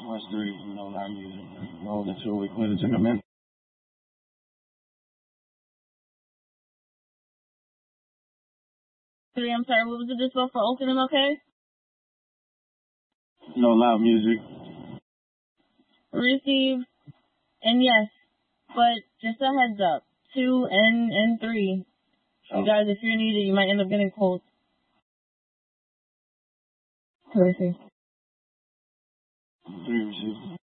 West 3, no loud music. No, that's what we clear to take a minute. I'm sorry, what was it just for Oakland, okay? No loud music. Receive, and yes, but just a heads up, 2 and 3. You guys, if you're needed, you might end up getting cold. Receive. 3 receive.